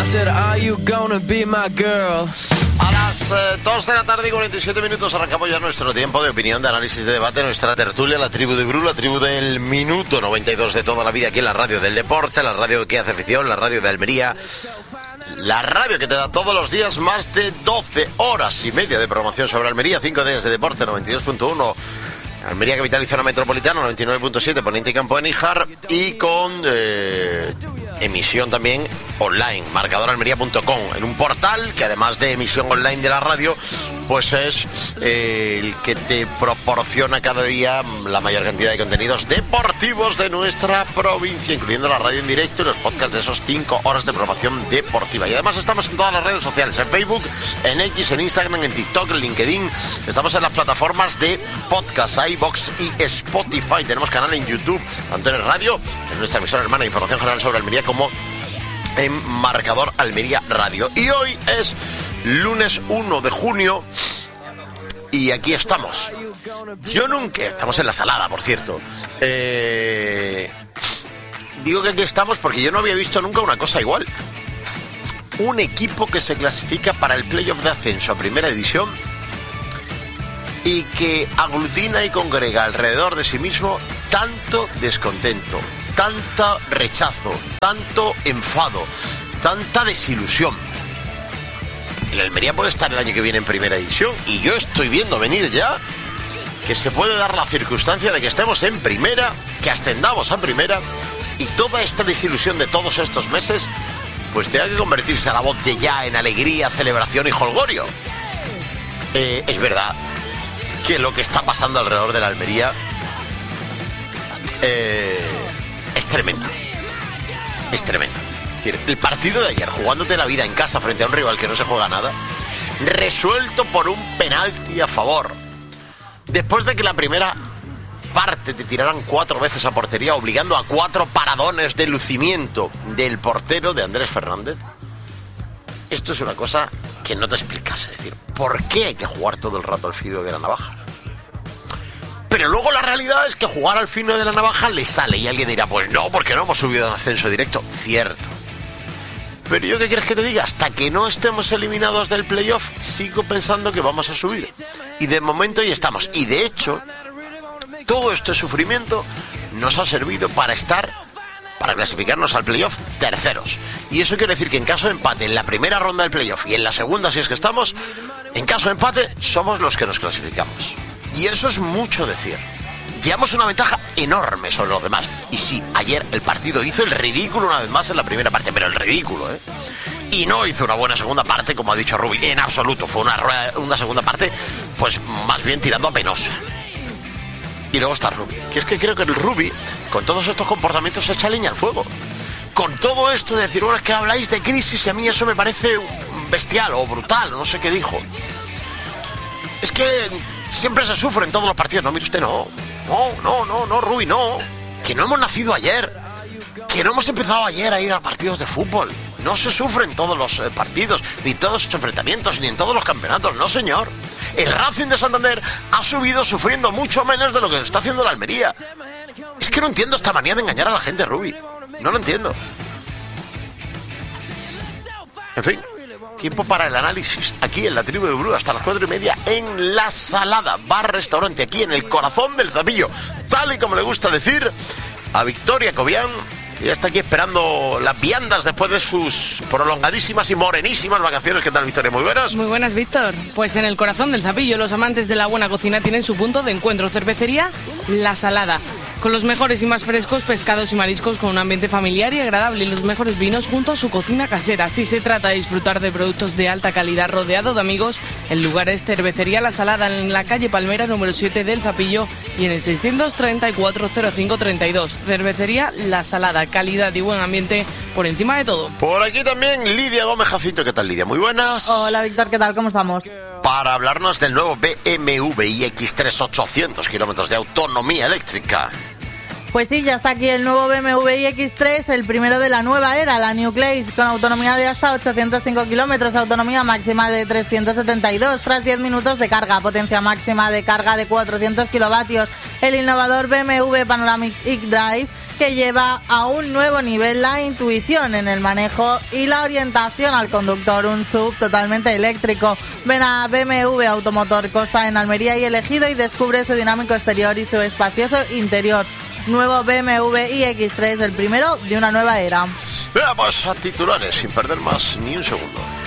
I said, are you gonna be my girl? A las 2 de la tarde y 47 minutos arrancamos ya nuestro tiempo de opinión, de análisis, de debate, nuestra tertulia, la tribu de Bru, la tribu del minuto 92 de toda la vida aquí en la radio del deporte, la radio que hace afición, la radio de Almería, la radio que te da todos los días más de 12 horas y media de promoción sobre Almería, 5 días de deporte, 92.1 Almería capital y zona metropolitana, 99.7 Poniente y Campo de Níjar, y con emisión también online, marcadoralmería.com, en un portal que además de emisión online de la radio, pues es el que te proporciona cada día la mayor cantidad de contenidos deportivos de nuestra provincia, incluyendo la radio en directo y los podcasts de esos 5 horas de programación deportiva. Y además estamos en todas las redes sociales, en Facebook, en X, en Instagram, en TikTok, en LinkedIn. Estamos en las plataformas de podcast, iVoox y Spotify. Tenemos canal en YouTube, tanto en el radio, en nuestra emisora hermana de Información General sobre Almería, como en Marcador Almería Radio. Y hoy es lunes 1 de junio y aquí estamos. Yo nunca... Estamos en la salada, por cierto. Digo que aquí estamos porque yo no había visto nunca una cosa igual. Un equipo que se clasifica para el playoff de ascenso a Primera División y que aglutina y congrega alrededor de sí mismo tanto descontento, tanto rechazo, tanto enfado, tanta desilusión. El Almería puede estar el año que viene en Primera División y yo estoy viendo venir ya que se puede dar la circunstancia de que estemos en Primera, que ascendamos a Primera, y toda esta desilusión de todos estos meses pues tenga que convertirse a la voz de ya en alegría, celebración y jolgorio. Es verdad que lo que está pasando alrededor de la Almería es tremenda. Es tremenda. Es decir, el partido de ayer, jugándote la vida en casa frente a un rival que no se juega nada, resuelto por un penalti a favor, después de que la primera parte te tiraran 4 veces a portería, obligando a 4 paradones de lucimiento del portero de Andrés Fernández. Esto es una cosa que no te explicas. Es decir, ¿por qué hay que jugar todo el rato al filo de la navaja? Pero luego la realidad es que jugar al filo de la navaja le sale, y alguien dirá, pues no, porque no hemos subido en ascenso directo. Cierto. Pero yo, ¿qué quieres que te diga? Hasta que no estemos eliminados del playoff, sigo pensando que vamos a subir. Y de momento ahí estamos. Y de hecho, todo este sufrimiento nos ha servido para clasificarnos al playoff terceros. Y eso quiere decir que en caso de empate en la primera ronda del playoff y en la segunda, si es que estamos, en caso de empate somos los que nos clasificamos. Y eso es mucho decir. Llevamos una ventaja enorme sobre los demás. Y sí, ayer el partido hizo el ridículo una vez más en la primera parte, pero el ridículo, ¿eh? Y no hizo una buena segunda parte, como ha dicho Rubi, en absoluto. Fue una segunda parte, pues más bien tirando a penosa. Y luego está Rubi, que es que creo que el Rubi, con todos estos comportamientos, se echa leña al fuego. Con todo esto de decir, bueno, es que habláis de crisis y a mí eso me parece bestial o brutal, no sé qué dijo. Es que siempre se sufre en todos los partidos. No, mire usted, no, Rubi, no. Que no hemos nacido ayer. Que no hemos empezado ayer a ir a partidos de fútbol. No se sufre en todos los partidos, ni todos los enfrentamientos, ni en todos los campeonatos. No, señor. El Racing de Santander ha subido sufriendo mucho menos de lo que está haciendo la Almería. Es que no entiendo esta manía de engañar a la gente, Rubi. No lo entiendo. En fin, tiempo para el análisis. Aquí en la tribu de Bru hasta las 4:30 en La Salada, bar-restaurante, aquí en el corazón del Zapillo. Tal y como le gusta decir a Victoria Cobian, que ya está aquí esperando las viandas después de sus prolongadísimas y morenísimas vacaciones. ¿Qué tal, Victoria? Muy buenas. Muy buenas, Víctor. Pues en el corazón del Zapillo, los amantes de la buena cocina tienen su punto de encuentro. Cervecería La Salada, con los mejores y más frescos pescados y mariscos, con un ambiente familiar y agradable, y los mejores vinos junto a su cocina casera. Si se trata de disfrutar de productos de alta calidad rodeado de amigos, el lugar es Cervecería La Salada, en la calle Palmera número 7 del Zapillo y en el 634-0532. Cervecería La Salada, calidad y buen ambiente por encima de todo. Por aquí también Lidia Gómez Jacinto. ¿Qué tal, Lidia? Muy buenas. Hola, Víctor, ¿qué tal? ¿Cómo estamos? Para hablarnos del nuevo BMW iX3 800 kilómetros de autonomía eléctrica. Pues sí, ya está aquí el nuevo BMW iX3, el primero de la nueva era, la New Class, con autonomía de hasta 805 kilómetros, autonomía máxima de 372, tras 10 minutos de carga, potencia máxima de carga de 400 kilovatios. El innovador BMW Panoramic iDrive, que lleva a un nuevo nivel la intuición en el manejo y la orientación al conductor, un SUV totalmente eléctrico. Ven a BMW Automotor Costa en Almería y Ejido y descubre su dinámico exterior y su espacioso interior. Nuevo BMW iX3, el primero de una nueva era. Veamos a titulares sin perder más ni un segundo.